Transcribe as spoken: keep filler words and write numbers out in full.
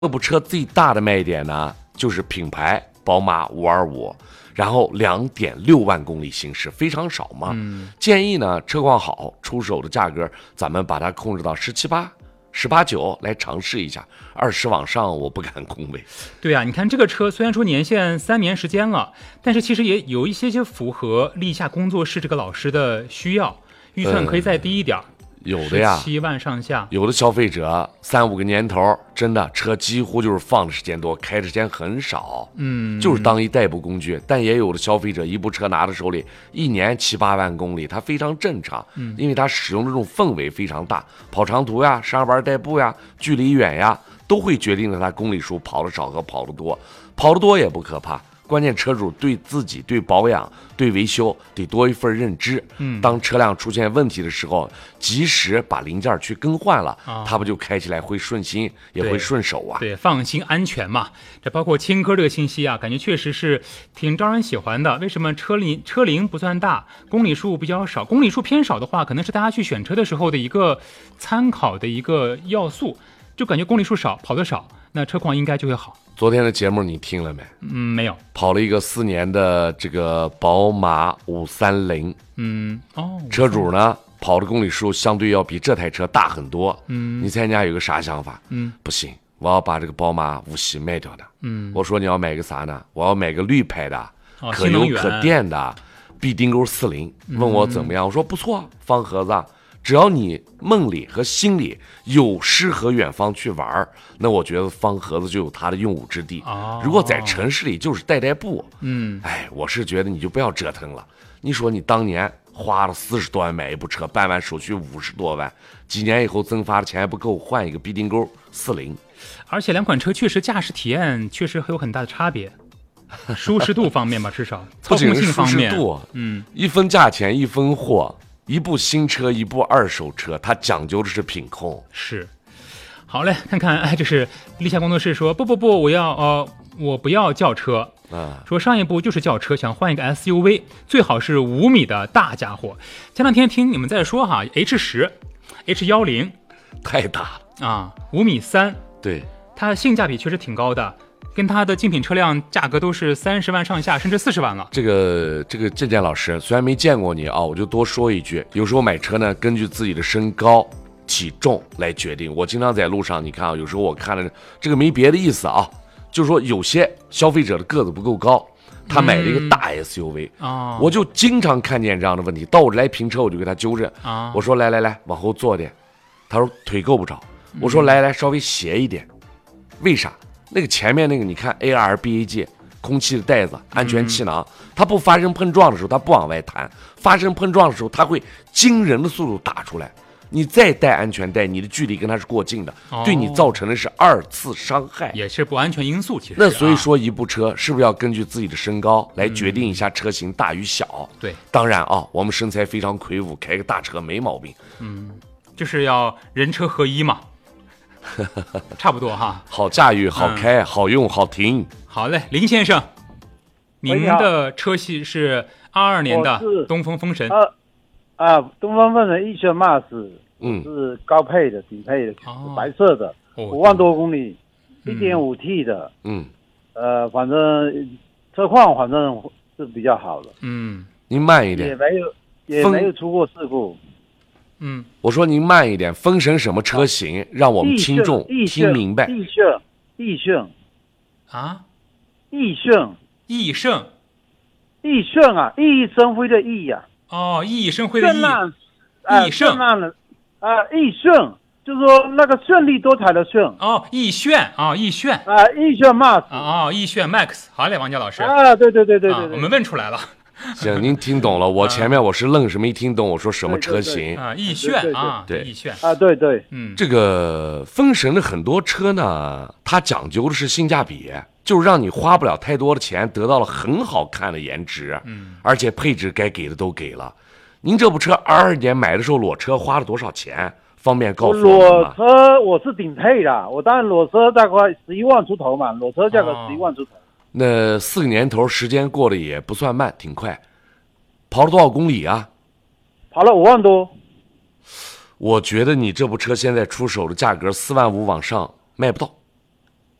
这部车最大的卖点呢，就是品牌宝马五二五，然后两点六万公里行驶，非常少嘛。嗯、建议呢，车况好，出手的价格咱们把它控制到十七八、十八九来尝试一下，二十往上我不敢恭维。 对啊，你看这个车虽然说年限三年时间了，但是其实也有一些些符合立夏工作室这个老师的需要，预算可以再低一点。呃有的呀， 七万上下， 有的消费者三五个年头，真的车几乎就是放的时间多，开的时间很少，嗯，就是当一代步工具。但也有的消费者一部车拿到手里，一年七八万公里，它非常正常，嗯，因为它使用的这种氛围非常大，跑长途呀、上班代步呀、距离远呀，都会决定了它公里数跑的少和跑的多。跑的多也不可怕。关键车主对自己、对保养、对维修得多一份认知。嗯，当车辆出现问题的时候，及时把零件去更换了，哦、它不就开起来会顺心，也会顺手啊？ 对，放心安全嘛。这包括轻科这个信息啊，感觉确实是挺招人喜欢的。为什么车龄车龄不算大，公里数比较少？公里数偏少的话，可能是大家去选车的时候的一个参考的一个要素。就感觉公里数少，跑得少，那车况应该就会好。 昨天的节目你听了没？ 嗯，没有。 跑了一个四年的这个宝马五三零， 嗯，哦， 车主呢跑的公里数相对要比这台车大很多。嗯，你猜人家有个啥想法？嗯，不行，我要把这个宝马五系卖掉的。嗯，我说你要买个啥呢？我要买个绿牌的， 哦、 可油可电的，必定沟四零。问我怎么样？嗯、我说不错，方盒子。只要你梦里和心里有诗和远方去玩，那我觉得方盒子就有它的用武之地。哦、如果在城市里就是代代步，嗯，哎，我是觉得你就不要折腾了。你说你当年花了四十多万买一部车，办完手续五十多万，几年以后增发的钱还不够换一个必定沟四零， 而且两款车确实驾驶体验确实会有很大的差别。舒适度方面吧，至少不仅是舒适度， 嗯， 一分价钱一分货。一部新车，一部二手车，它讲究的是品控。 是，好嘞，看看，哎，这是立夏工作室说，不不不，我要呃，我不要轿车啊，说上一部就是轿车，想换一个 S U V， 最好是五米的大家伙。前两天听你们在说哈 ，H 十、H 一零， 太大了啊，五米三， 对， 它性价比确实挺高的。跟它的竞品车辆价格都是三十万上下，甚至四十万了。 这个这个郑健老师虽然没见过你啊，我就多说一句，有时候买车呢，根据自己的身高、体重来决定。我经常在路上，你看啊，有时候我看了这个没别的意思啊，就是说有些消费者的个子不够高，他买了一个大 S U V，嗯哦、我就经常看见这样的问题，到我这来评车，我就给他纠正。哦、我说来来来，往后坐点，他说腿够不着，我说来来稍微斜一点，为啥？那个前面那个，你看 A R B A G 空气的袋子、安全气囊，它不发生碰撞的时候，它不往外弹；发生碰撞的时候，它会惊人的速度打出来。你再带安全带，你的距离跟它是过近的，哦、对你造成的是二次伤害， 也是不安全因素。其实， 那所以说，一部车是不是要根据自己的身高来决定一下车型大与小？ 嗯、对， 当然啊，我们身材非常魁梧，开个大车没毛病。 嗯，就是要人车合一嘛。差不多哈， 好驾驭，好开，嗯、好用，好停。 好嘞，林先生，您的车系是二二年的东风风神。 啊，东风风神逸炫 Max， 嗯，是高配的、顶配的，哦、白色的，五、哦、万多公里，一点五 T 的，嗯，呃，反正车况反正是比较好的。 嗯，您慢一点， 也没有也没有出过事故。 嗯， 我说您慢一点，风神什么车型，让我们听众听明白。 逸炫，逸炫， 啊， 逸炫， 逸盛， 逸炫啊，熠熠生辉的熠呀。 哦，熠熠生辉的熠， 逸盛啊，逸炫，就是说那个绚丽多彩的炫。 哦，逸炫啊，逸炫啊，逸炫 Max 啊，哦，逸炫 Max。好嘞，王佳老师。 啊，对对对对对， 我们问出来了。 行，您听懂了。我前面我是愣是没听懂，我说什么车型啊？逸炫啊， 对， 逸炫啊，对对， 嗯，这个风神的很多车呢，它讲究的是性价比，就是让你花不了太多的钱，得到了很好看的颜值，嗯，而且配置该给的都给了。您这部车二二年买的时候裸车花了多少钱？方便告诉我们吗？裸车我是顶配的，我当然裸车大概十一万出头嘛，裸车价格十一万出头。哦， 那四个年头时间过得也不算慢，挺快。跑了多少公里啊？ 跑了五万多。 我觉得你这部车现在出手的价格四万五往上卖不到。